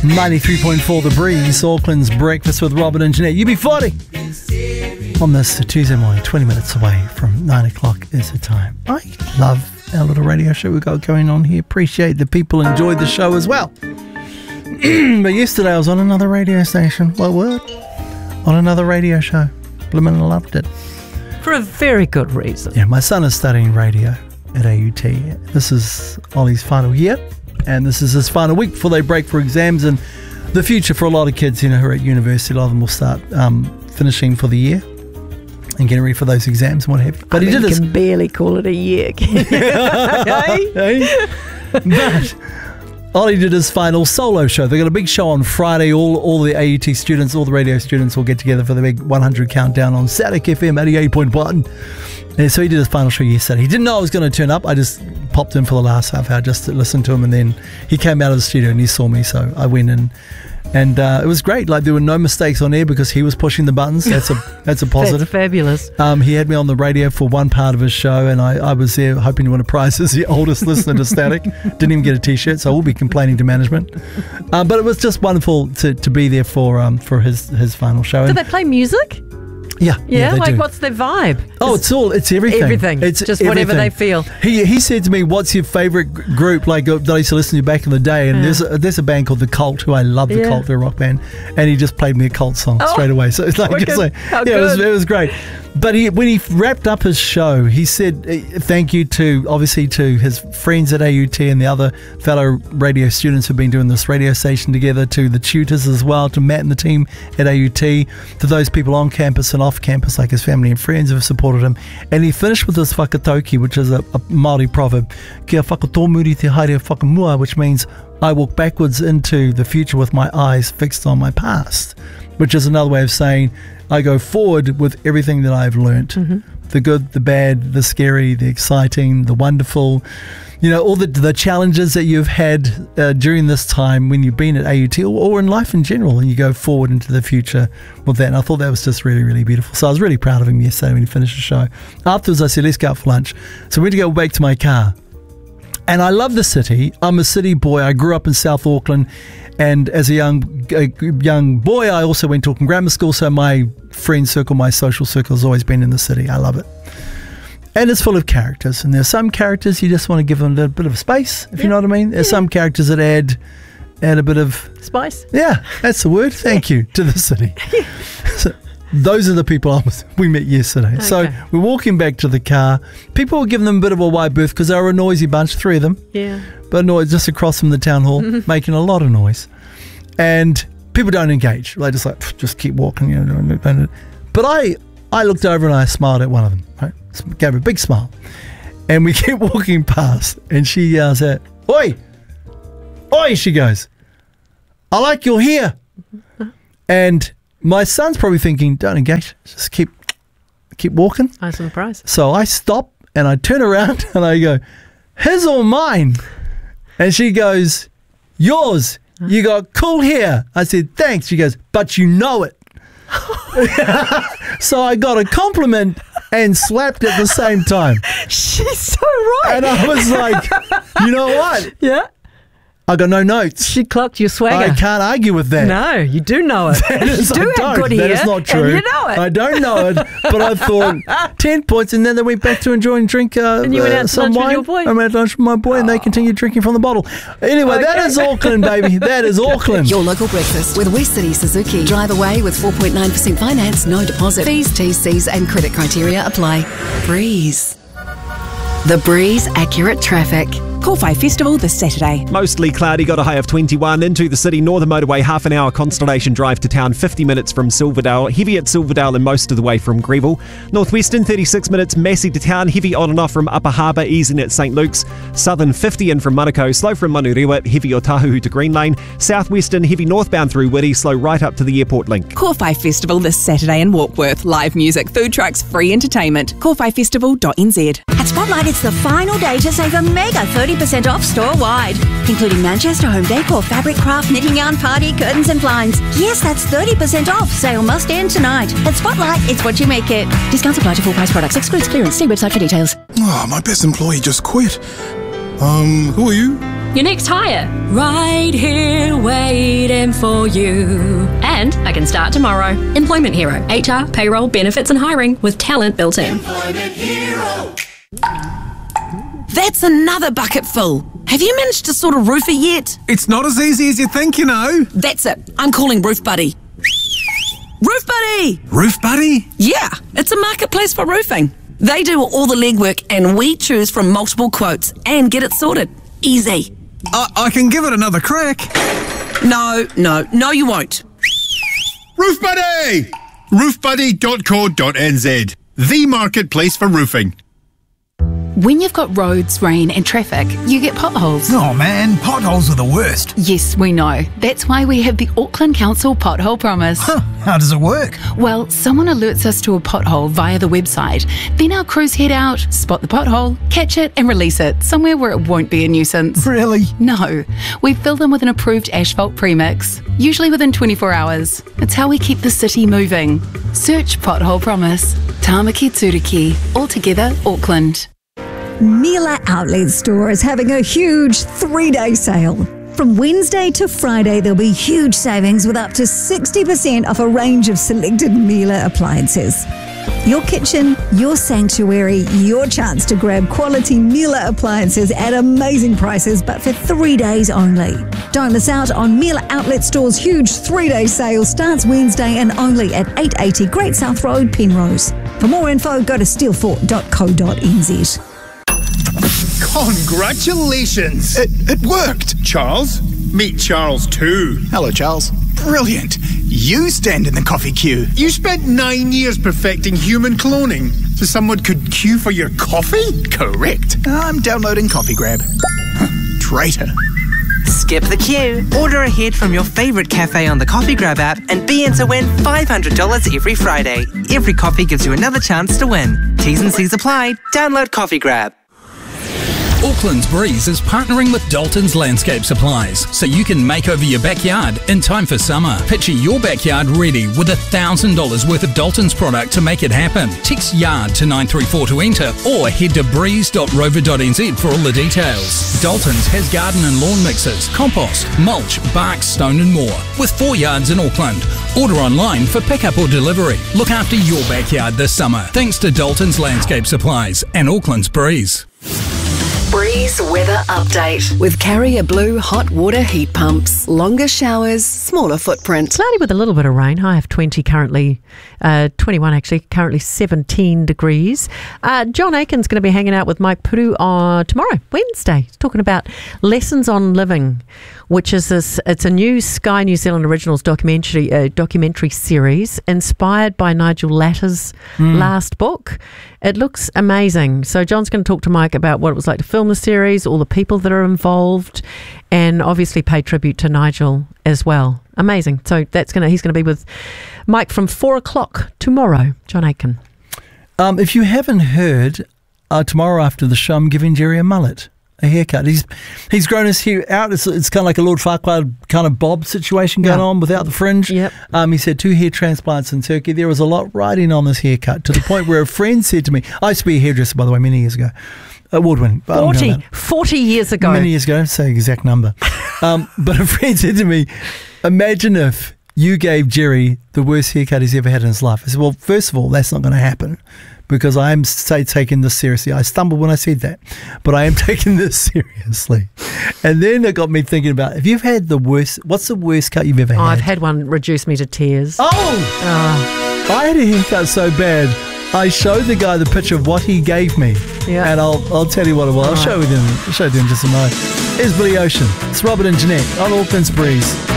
93.4 The Breeze, Auckland's Breakfast with Robin and Jeanette. UB40 on this Tuesday morning, 20 minutes away from 9 o'clock is the time. I love our little radio show we've got going on here. Appreciate the people enjoyed the show as well. But yesterday I was on another radio station. What word? On another radio show. Blimmin' loved it. For a very good reason. Yeah, my son is studying radio at AUT. This is Ollie's final year, and this is his final week before they break for exams. And the future for a lot of kids, who are at university, a lot of them will start finishing for the year and getting ready for those exams and what have you. But you can barely call it a year. But Ollie did his final solo show. They got a big show on Friday. All the AUT students, all the radio students will get together for the big 100 countdown on Static FM 88.1. And so he did his final show yesterday. He didn't know I was going to turn up. I just popped in for the last half hour just to listen to him, and then he came out of the studio and he saw me, so I went in. And it was great. Like, there were no mistakes on air because he was pushing the buttons. That's a positive. That's fabulous. He had me on the radio for one part of his show, and I was there hoping to win a prize as the oldest listener to Static. Didn't even get a T-shirt, so I will be complaining to management. But it was just wonderful to be there for his final show. Do they play music? Yeah, they like do. What's their vibe? Oh, it's everything. Everything. It's just whatever they feel. He said to me, "What's your favourite group?" Like that I used to listen to back in the day, and there's a band called The Cult, who I love. The Cult, they're a rock band, and he just played me a Cult song straight away. So it's like, it was great. But when he wrapped up his show, he said thank you to his friends at AUT and the other fellow radio students who've been doing this radio station together, to the tutors as well, to Matt and the team at AUT, to those people on campus and off campus, like his family and friends who have supported him. And he finished with this whakatauki, which is a Māori proverb, kia whakatomuri te haere whakamua, which means I walk backwards into the future with my eyes fixed on my past, which is another way of saying I go forward with everything that I've learnt. Mm-hmm. The good, the bad, the scary, the exciting, the wonderful, all the challenges that you've had during this time when you've been at AUT or in life in general, and you go forward into the future with that. And I thought that was just really, really beautiful. So I was really proud of him yesterday when he finished the show. Afterwards, I said, let's go out for lunch. So we went to go back to my car. And I love the city. I'm a city boy. I grew up in South Auckland. And as a young boy, I also went to Auckland Grammar School. So my friend circle, my social circle has always been in the city. I love it. And it's full of characters. And there's some characters you just want to give them a little bit of space, if you know what I mean. There's some characters that add a bit of spice. Yeah, that's the word. Thank you, to the city. So those are the people we met yesterday. Okay. So we're walking back to the car. People were giving them a bit of a wide berth because they were a noisy bunch, 3 of them. Yeah. But just across from the town hall, making a lot of noise. And people don't engage. They just keep walking. But I looked over and I smiled at one of them. Right? Gave her a big smile. And we kept walking past. And she yells out, "Oi! Oi!" She goes, "I like your hair." And my son's probably thinking, don't engage. Just keep walking. I'm surprised. So I stop and I turn around and I go, "His or mine?" And she goes, "Yours. You got cool hair." I said, "Thanks." She goes, "But you know it." So I got a compliment and slapped at the same time. She's so right. And I was like, you know what? Yeah. I got no notes. She clocked your swagger. I can't argue with that. No, you do know it. You have good hair. That is not true. And you know it. I don't know it, but I thought 10 points, and then they went back to enjoy and drink and you went out to lunch with your boy? I went out to lunch with my boy, and they continued drinking from the bottle. Anyway, that is Auckland, baby. That is Auckland. Your local breakfast with West City Suzuki. Drive away with 4.9% finance, no deposit. Fees, TCs and credit criteria apply. Breeze. The Breeze Accurate Traffic. Kōwhai Festival this Saturday. Mostly cloudy, got a high of 21. Into the city, Northern Motorway, half an hour Constellation Drive to town, 50 minutes from Silverdale. Heavy at Silverdale and most of the way from Greville. Northwestern, 36 minutes, Massey to town. Heavy on and off from Upper Harbour, easing at St Luke's. Southern, 50 in from Manukau, slow from Manurewa. Heavy Otahuhu to Green Lane. Southwestern, heavy northbound through Whitty, slow right up to the airport link. Kōwhai Festival this Saturday in Warkworth. Live music, food trucks, free entertainment. kōwhaifestival.nz. At Spotlight, it's the final day to save a mega 30% off store-wide, including Manchester home decor, fabric, craft, knitting yarn, party, curtains and blinds. Yes, that's 30% off. Sale must end tonight. At Spotlight, it's what you make it. Discounts apply to full price products. Excludes clearance. See website for details. Oh, my best employee just quit. Who are you? your next hire. Right here waiting for you. And I can start tomorrow. Employment Hero. HR, payroll, benefits and hiring with talent built in. Employment Hero. That's another bucket full. Have you managed to sort a roofer yet? It's not as easy as you think, you know. That's it. I'm calling Roof Buddy. Roof Buddy! Roof Buddy? Yeah, it's a marketplace for roofing. They do all the legwork and we choose from multiple quotes and get it sorted. Easy. I can give it another crack. No, you won't. Roof Buddy! roofbuddy.co.nz, the marketplace for roofing. When you've got roads, rain and traffic, you get potholes. Oh man, potholes are the worst. Yes, we know. That's why we have the Auckland Council Pothole Promise. How does it work? Well, someone alerts us to a pothole via the website. Then our crews head out, spot the pothole, catch it and release it somewhere where it won't be a nuisance. Really? No. We fill them with an approved asphalt premix, usually within 24 hours. It's how we keep the city moving. Search Pothole Promise. Tamaki Tsuriki. Altogether, Auckland. Mila Outlet Store is having a huge 3-day sale. From Wednesday to Friday, there'll be huge savings with up to 60% off a range of selected Mila appliances. Your kitchen, your sanctuary, your chance to grab quality Mila appliances at amazing prices, but for 3 days only. Don't miss out on Mila Outlet Store's huge 3-day sale. Starts Wednesday and only at 880 Great South Road, Penrose. For more info, go to steelfort.co.nz. Congratulations! It worked! Charles, meet Charles too. Hello, Charles. Brilliant. You stand in the coffee queue. You spent 9 years perfecting human cloning so someone could queue for your coffee? Correct. I'm downloading Coffee Grab. Traitor. Skip the queue. Order ahead from your favourite cafe on the Coffee Grab app and be in to win $500 every Friday. Every coffee gives you another chance to win. T's and C's apply. Download Coffee Grab. Auckland's Breeze is partnering with Dalton's Landscape Supplies so you can make over your backyard in time for summer. Picture your backyard ready with $1,000 worth of Dalton's product to make it happen. Text YARD to 934 to enter or head to breeze.rover.nz for all the details. Dalton's has garden and lawn mixers, compost, mulch, bark, stone and more with 4 yards in Auckland. Order online for pickup or delivery. Look after your backyard this summer thanks to Dalton's Landscape Supplies and Auckland's Breeze. Breeze weather update with Carrier Blue hot water heat pumps. Longer showers, smaller footprint. Cloudy with a little bit of rain. High of 20 currently, 21 actually, currently 17 degrees. John Aiken's going to be hanging out with Mike Puru tomorrow, Wednesday, talking about Lessons on Living, which is it's a new Sky New Zealand Originals documentary series inspired by Nigel Latter's last book. It looks amazing. So John's going to talk to Mike about what it was like to film the series, all the people that are involved, and obviously pay tribute to Nigel as well. Amazing. So he's going to be with Mike from 4:00 tomorrow. John Aiken. If you haven't heard, tomorrow after the show, I'm giving Jerry a mullet. A haircut. He's grown his hair out. It's kind of like a Lord Farquhar kind of bob situation going on without the fringe. Yep. He's had 2 hair transplants in Turkey. There was a lot riding on this haircut to the point where a friend said to me, I used to be a hairdresser, by the way, many years ago. Award-winning. 40 years ago. Many years ago. I don't say the exact number. But a friend said to me, imagine if you gave Jerry the worst haircut he's ever had in his life. I said, well, first of all, that's not going to happen. Because I am taking this seriously. I stumbled when I said that, but I am taking this seriously. And then it got me thinking about, if you've had the worst, what's the worst cut you've ever had? I've had one reduce me to tears. I had a haircut so bad, I showed the guy the picture of what he gave me. Yeah. And I'll tell you what it was. I'll show it in just a moment. Here's Billy Ocean. It's Robert and Jeanette on Auckland's Breeze.